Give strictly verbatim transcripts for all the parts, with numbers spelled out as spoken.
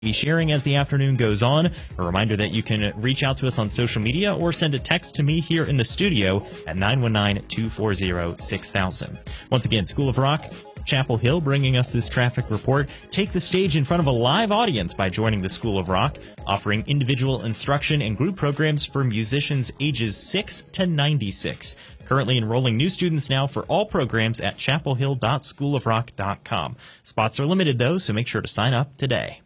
be sharing as the afternoon goes on. A reminder that you can reach out to us on social media or send a text to me here in the studio at nine one nine, two four zero, six thousand. Once again, School of Rock, Chapel Hill bringing us this traffic report. Take the stage in front of a live audience by joining the School of Rock, offering individual instruction and group programs for musicians ages six to ninety-six. Currently enrolling new students now for all programs at chapel hill dot school of rock dot com. Spots are limited though, so make sure to sign up today.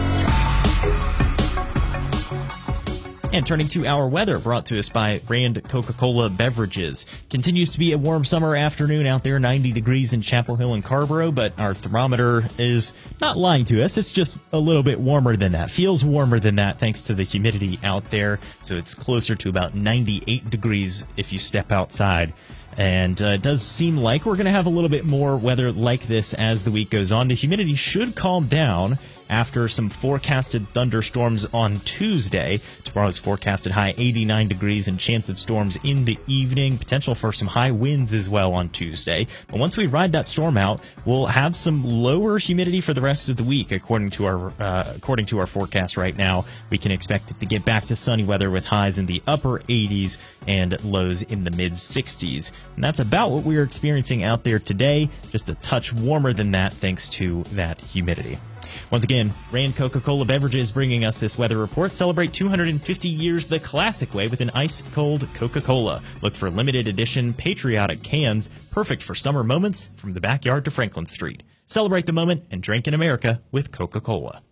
And turning to our weather, brought to us by Rand Coca-Cola Beverages. Continues to be a warm summer afternoon out there, ninety degrees in Chapel Hill and Carrboro, but our thermometer is not lying to us. It's just a little bit warmer than that. Feels warmer than that thanks to the humidity out there, so it's closer to about ninety-eight degrees if you step outside. And uh, it does seem like we're going to have a little bit more weather like this as the week goes on. The humidity should calm down after some forecasted thunderstorms on Tuesday. Tomorrow's forecasted high eighty-nine degrees and chance of storms in the evening. Potential for some high winds as well on Tuesday. But once we ride that storm out, we'll have some lower humidity for the rest of the week. According to our uh, according to our forecast right now, we can expect it to get back to sunny weather with highs in the upper eighties and lows in the mid sixties. And that's about what we are experiencing out there today. Just a touch warmer than that thanks to that humidity. Once again, Rand Coca-Cola Beverages bringing us this weather report. Celebrate two hundred fifty years the classic way with an ice-cold Coca-Cola. Look for limited edition patriotic cans, perfect for summer moments from the backyard to Franklin Street. Celebrate the moment and drink in America with Coca-Cola.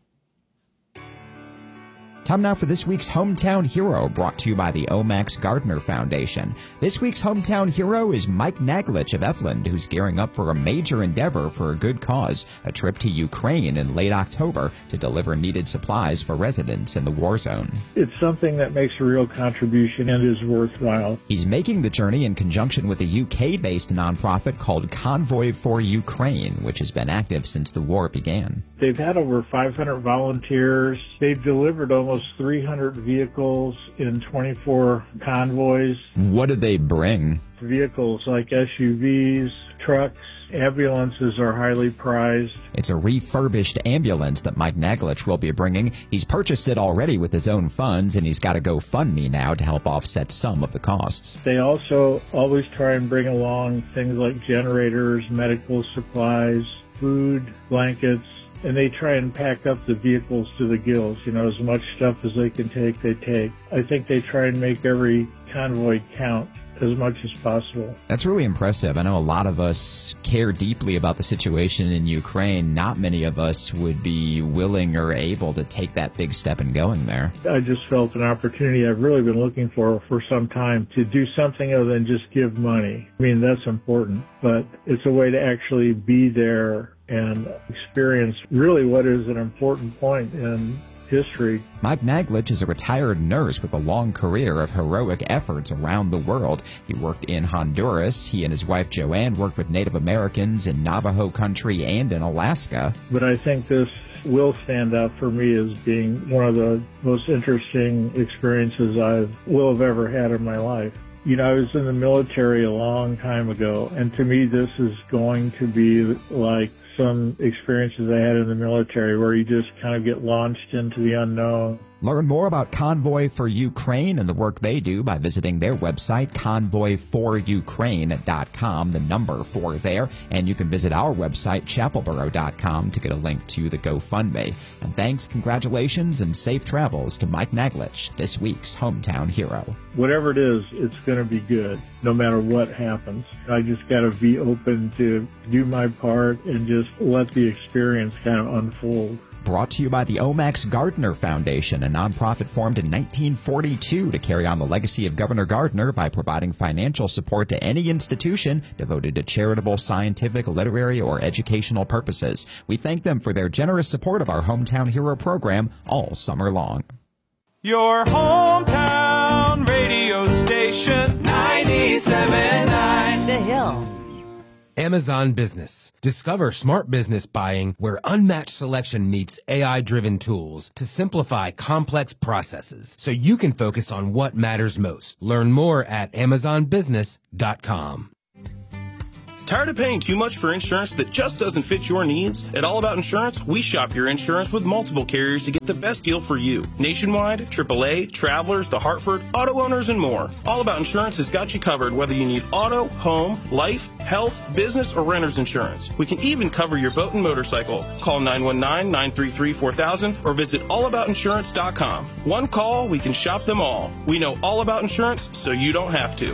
Time now for this week's Hometown Hero, brought to you by the Omax Gardner Foundation. This week's Hometown Hero is Mike Naglich of Efland, who's gearing up for a major endeavor for a good cause, a trip to Ukraine in late October to deliver needed supplies for residents in the war zone. It's something that makes a real contribution and is worthwhile. He's making the journey in conjunction with a U K-based nonprofit called Convoy for Ukraine, which has been active since the war began. They've had over five hundred volunteers. They've delivered almost three hundred vehicles in twenty-four convoys. What do they bring? Vehicles like S U Vs, trucks, ambulances are highly prized. It's a refurbished ambulance that Mike Naglich will be bringing. He's purchased it already with his own funds, and he's got a GoFundMe now to help offset some of the costs. They also always try and bring along things like generators, medical supplies, food, blankets, and they try and pack up the vehicles to the gills. You know, as much stuff as they can take, they take. I think they try and make every convoy count as much as possible. That's really impressive. I know a lot of us care deeply about the situation in Ukraine. Not many of us would be willing or able to take that big step in going there. I just felt an opportunity I've really been looking for for some time to do something other than just give money. I mean, that's important, but it's a way to actually be there and experience really what is an important point in history. Mike Naglich is a retired nurse with a long career of heroic efforts around the world. He worked in Honduras. He and his wife Joanne worked with Native Americans in Navajo country and in Alaska. But I think this will stand out for me as being one of the most interesting experiences I will have ever had in my life. You know, I was in the military a long time ago, and to me this is going to be like some experiences I had in the military where you just kind of get launched into the unknown. Learn more about Convoy for Ukraine and the work they do by visiting their website, convoy for ukraine dot com, the number four there. And you can visit our website, chapel boro dot com, to get a link to the GoFundMe. And thanks, congratulations, and safe travels to Mike Naglich, this week's Hometown Hero. Whatever it is, it's going to be good, no matter what happens. I just got to be open to do my part and just let the experience kind of unfold. Brought to you by the Omax Gardner Foundation, a nonprofit formed in nineteen forty-two to carry on the legacy of Governor Gardner by providing financial support to any institution devoted to charitable, scientific, literary, or educational purposes. We thank them for their generous support of our Hometown Hero program all summer long. Your hometown radio station, ninety-seven point nine The Hill. Amazon Business. Discover smart business buying where unmatched selection meets A I-driven tools to simplify complex processes so you can focus on what matters most. Learn more at amazon business dot com. Tired of paying too much for insurance that just doesn't fit your needs? At All About Insurance, we shop your insurance with multiple carriers to get the best deal for you. Nationwide, triple A, Travelers, The Hartford, auto owners, and more. All About Insurance has got you covered whether you need auto, home, life, health, business, or renter's insurance. We can even cover your boat and motorcycle. Call nine one nine, nine three three, four thousand or visit all about insurance dot com. One call, we can shop them all. We know all about insurance, so you don't have to.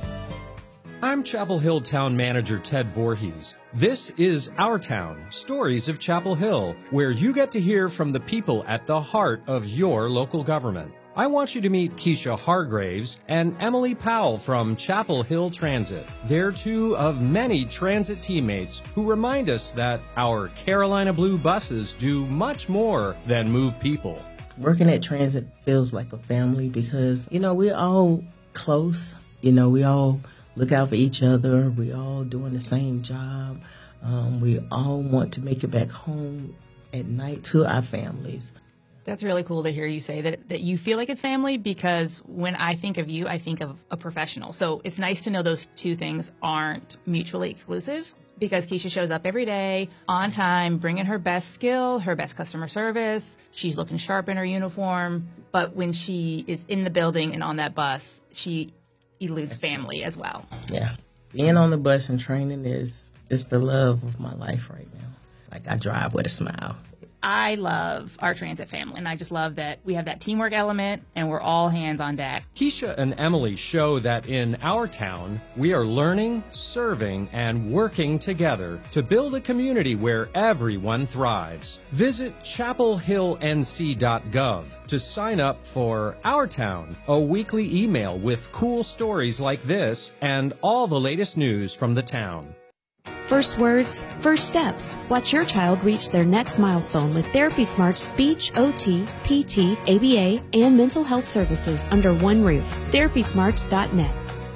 I'm Chapel Hill Town Manager Ted Voorhees. This is Our Town, Stories of Chapel Hill, where you get to hear from the people at the heart of your local government. I want you to meet Keisha Hargraves and Emily Powell from Chapel Hill Transit. They're two of many transit teammates who remind us that our Carolina Blue buses do much more than move people. Working at transit feels like a family because, you know, we're all close. You know, we all look out for each other. We all doing the same job. Um, we all want to make it back home at night to our families. That's really cool to hear you say that, that you feel like it's family, because when I think of you, I think of a professional. So it's nice to know those two things aren't mutually exclusive, because Keisha shows up every day on time, bringing her best skill, her best customer service. She's looking sharp in her uniform. But when she is in the building and on that bus, she eludes family as well. Yeah. Being on the bus and training is, is the love of my life right now. Like, I drive with a smile. I love our transit family, and I just love that we have that teamwork element, and we're all hands on deck. Keisha and Emily show that in our town, we are learning, serving, and working together to build a community where everyone thrives. Visit chapel hill n c dot gov to sign up for Our Town, a weekly email with cool stories like this and all the latest news from the town. First words, first steps. Watch your child reach their next milestone with Therapy Smart's speech, O T, P T, A B A, and mental health services under one roof. therapy smarts dot net.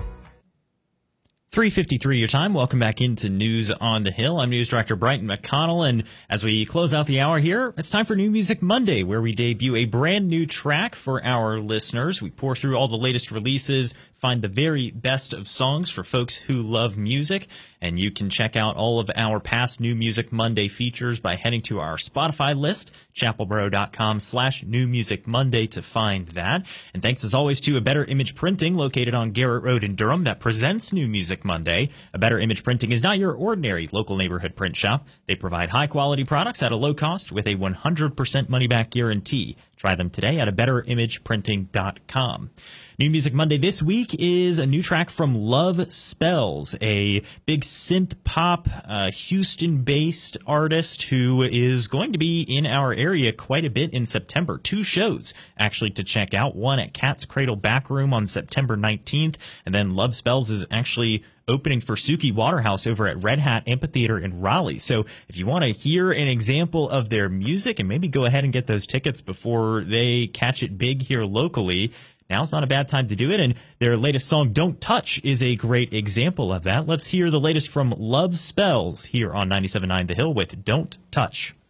three fifty-three your time. Welcome back into News on the Hill. I'm News Director Brighton McConnell, and as we close out the hour here, it's time for New Music Monday, where we debut a brand new track for our listeners. We pour through all the latest releases, find the very best of songs for folks who love music, and you can check out all of our past New Music Monday features by heading to our Spotify list, chapelboro.com slash New Music Monday to find that. And thanks as always to A Better Image Printing, located on Garrett Road in Durham, that presents New Music Monday. A Better Image Printing is not your ordinary local neighborhood print shop. They provide high-quality products at a low cost with a one hundred percent money-back guarantee. Try them today at a better image printing dot com. New Music Monday this week is a new track from Love Spells, a big synth pop, uh, Houston-based artist who is going to be in our area quite a bit in September. Two shows, actually, to check out. One at Cat's Cradle Backroom on September nineteenth, and then Love Spells is actually opening for Suki Waterhouse over at Red Hat Amphitheater in Raleigh. So if you want to hear an example of their music and maybe go ahead and get those tickets before they catch it big here locally, now's not a bad time to do it. And their latest song, Don't Touch, is a great example of that. Let's hear the latest from Love Spells here on ninety-seven point nine The Hill with Don't Touch.